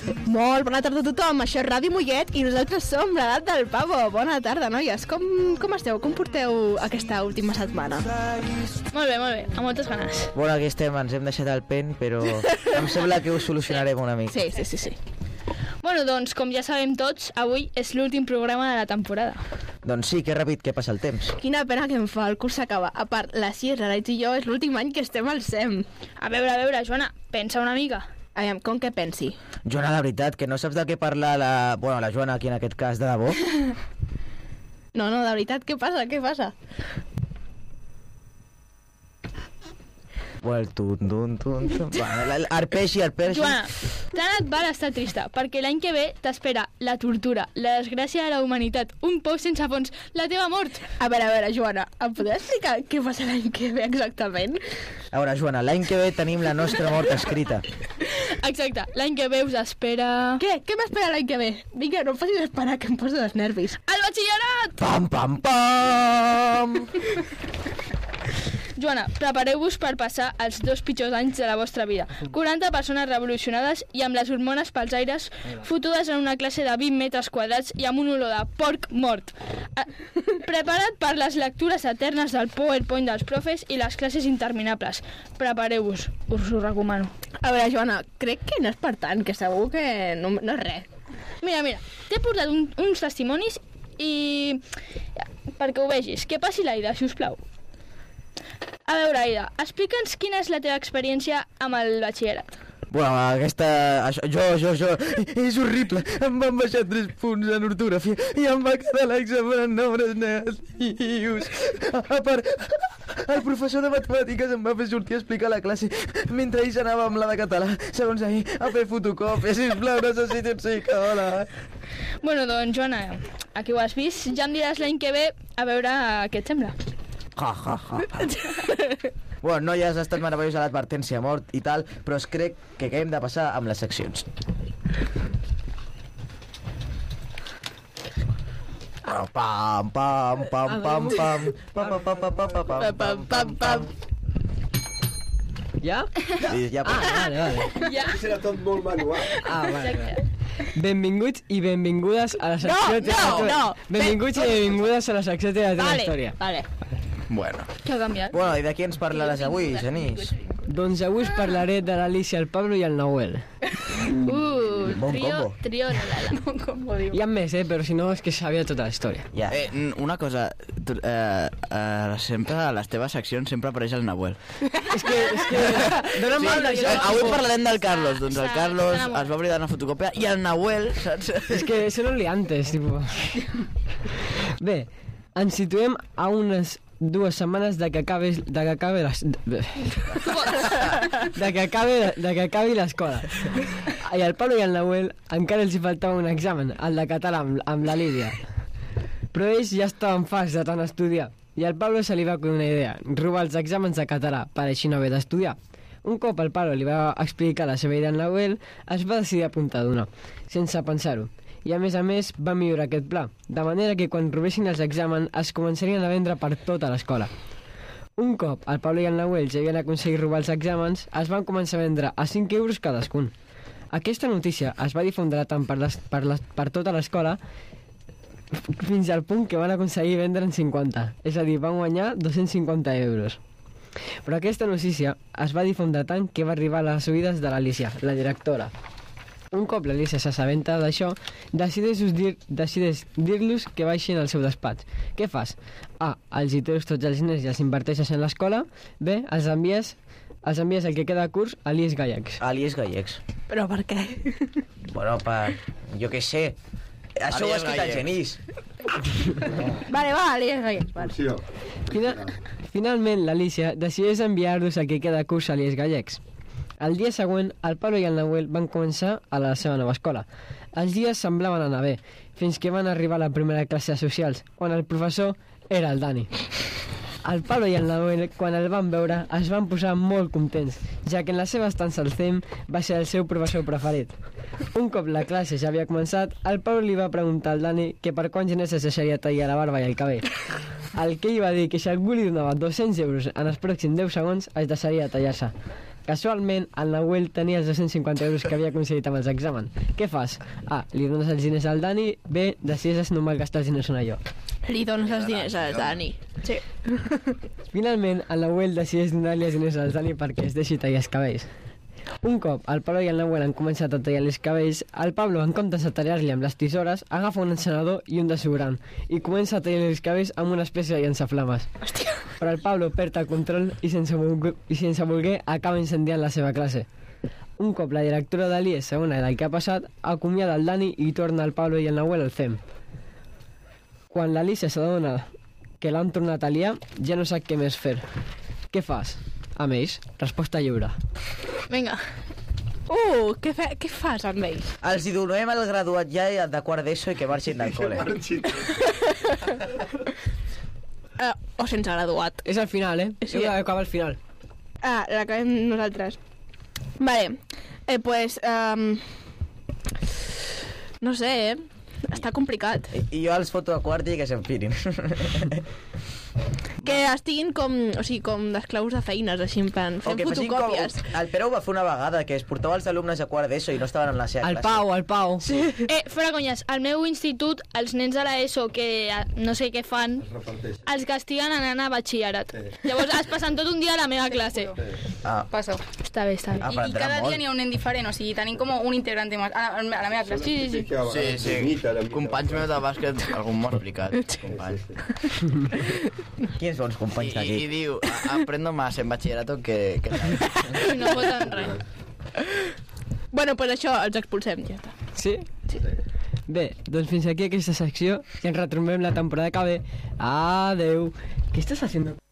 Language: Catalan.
Molt bona tarda a tothom, això és Ràdio Mollet i nosaltres som l'edat del pavo. Bona tarda, noies. Com esteu? Com porteu aquesta última setmana? Molt bé, amb moltes ganes. Bueno, aquí estem, ens hem deixat el pen, però em sembla que ho solucionarem una mica. Sí. Bueno, doncs, com ja sabem tots, avui és l'últim programa de la temporada. Doncs sí, que ràpid que passa el temps. Quina pena que em fa, el curs s'acaba. A part, la Sierra, l'Aitz i jo és l'últim any que estem al SEM. A veure, Joana, pensa una mica. Aviam, com que pensi? Joana, de veritat, que no saps de què parla la Joana aquí en aquest cas, de debò? No, de veritat, què passa? Bueno, arpeixi. Joana, tant et val estar trista, perquè l'any que ve t'espera la tortura, la desgràcia de la humanitat, un pou sense fons, la teva mort. A veure, Joana, em podries explicar què passa l'any que ve exactament? A veure, Joana, l'any que ve tenim la nostra mort escrita. Exacte, l'any que ve us espera... Què? Què m'espera l'any que ve? Vinga, no em facis esperar, que em poso dels nervis. El batxillerat! Pam, pam, pam! Joana, prepareu-vos per passar els 2 pitjors anys de la vostra vida. 40 persones revolucionades i amb les hormones pels aires, fotudes en una classe de 20 metres quadrats i amb un olor de porc mort. Prepara't per les lectures eternes del PowerPoint dels profes i les classes interminables. Prepareu-vos, us ho recomano. A veure, Joana, crec que no és per tant, que segur que no és res. Mira, t'he portat uns testimonis i... perquè ho vegis. Que passi l'Aida, si us plau. A veure, Aida, explica'ns quina és la teva experiència amb el batxillerat. Bueno, jo, és horrible. Em van baixar 3 punts en ortografia i em va quedar l'examen en nombres negatius. A part, el professor de matemàtiques em va fer sortir a explicar la classe mentre ell s'anava amb la de català, segons ahir, a fer fotocòpies. Sisplau, necessito un psicòleg. Bueno, doncs, Joana, aquí ho has vist. Ja em diràs l'any que ve a veure què et sembla. Ja. Bueno, no, ja has estat meravellosa l'advertència, mort i tal, però crec que hem de passar amb les seccions. Pam, pam, pam, pam, pam, pam, pam, pam. Ja? Ja. Vale. Ja? Serà tot molt manual. Vale. Benvinguts i benvingudes a la secció No. Benvinguts i benvingudes a la secció de la teva història. Vale. Bueno, Què ha canviat? i de qui ens parlaràs avui, Genís? Doncs avui us parlaré de l'Alicia, el Pablo i el Nahuel. Bon combo. Trio, Bon combo, diu. Hi ha més, però si no és que sabia tota la història. Ja. Una cosa, sempre a les teves seccions sempre apareix el Nahuel. És que dona mal d'això. Avui parlarem del Carlos, doncs el Carlos es va oblidar una fotocòpia i el Nahuel, saps? És que són liantes, tipo. Bé, ens situem a unes 2 setmanes de que acabi l'escola. I al Pablo i al Nahuel encara els hi faltava un examen, el de català amb la Lídia. Però ells ja estaven farts de tant estudiar i al Pablo se li va acudir una idea, robar els exàmens de català per així no haver d'estudiar. Un cop el Pablo li va explicar la seva idea al Nahuel, es va decidir a apuntar d'una, sense pensar-ho. I a més va millorar aquest pla, de manera que quan robessin els exàmens es començarien a vendre per tota l'escola. Un cop el Pablo i el Nahuel ja havien aconseguit robar els exàmens, es van començar a vendre a 5 euros cadascun. Aquesta notícia es va difondre tant per tota l'escola fins al punt que van aconseguir vendre'n 50, és a dir, van guanyar 250 euros. Però aquesta notícia es va difondre tant que va arribar a les oïdes de l'Alicia, la directora. Un cop l'Alicia s'assabenta d'això, decideix dir-los que baixin al seu despatx. Què fas? A. Els hi treus tots els diners i els inverteixes en l'escola. B. Els envies el que queda de curs a l'IES Gallecs. A l'IES Gallecs. Però per què? Bueno, jo què sé. Això ho ha escrit el Genís. Vale, vale. Finalment, l'Alicia decideix enviar-los el que queda de curs a l'IES Gallecs. El dia següent, el Pablo i el Nahuel van començar a la seva nova escola. Els dies semblaven anar bé, fins que van arribar a la primera classe de socials, on el professor era el Dani. El Pablo i el Nahuel, quan el van veure, es van posar molt contents, ja que en la seva estança al CEM va ser el seu professor preferit. Un cop la classe ja havia començat, el Pablo li va preguntar al Dani que per quants diners es deixaria tallar la barba i el cabell. El que ell va dir que si algú li donava 200 euros en els pròxims 10 segons, es deixaria tallar-se. Casualment, el Nahuel tenia els 250 euros que havia aconseguit amb els exàmens. Què fas? A. Li dones els diners al Dani. B. Decides no malgastar els diners en allò. Li dones els diners al Dani. Sí. Finalment, el Nahuel decideix donar-li els diners al Dani perquè es deixi tallar els cabells. Un cop el Pablo i el Nahuel han començat a tallar els cabells, el Pablo, en comptes de tallar-li amb les tisores, agafa un encenedor i un desodorant i comença a tallar els cabells amb una espècie de llançaflames. Hòstia. Però el Pablo perd el control i sense voler acaba incendiant la seva classe. Un cop la directora de l'IE s'adona del que ha passat, acomiada el Dani i torna el Pablo i el Nahuel al CEM. Quan l'Alicia s'adona que l'han tornat a liar, ja no sap què més fer. Què fas? Amb ells, resposta lliure. Vinga. Què fas amb ells? Els hi donem el graduat ja de quart d'ESO i que marxin del col·le. O sense graduat. És al final, eh? Sí. Heu d'acabar al final. L'acabem nosaltres. Vale. Pues... no sé, està complicat. I jo els foto a quart i que s'enfirin. Que estiguin com d'esclaus de feines, així en plan, fent fotocòpies. El Pere ho va fer una vegada, que es portava els alumnes a quart d'ESO i no estaven en la seva classe. El Pau. Sí. Fora conyes, al meu institut, els nens de l'ESO que no sé què fan, els castiguen anant a batxillerat. Llavors es passen tot un dia a la meva classe. Passa. Està bé. I cada dia n'hi ha un nen diferent, o sigui, tenim com un integrante més a la meva classe. Sí. Companys meus de bàsquet, algú m'ho ha explicat. Quins bons companys d'aquí? I diu, aprendo más en batxillerato que... No voten res. Bueno, pues això, els expulsem, ja està. Sí? Bé, doncs fins aquí aquesta secció i ens retrobem la temporada que ve. Adeu. ¿Qué estás haciendo?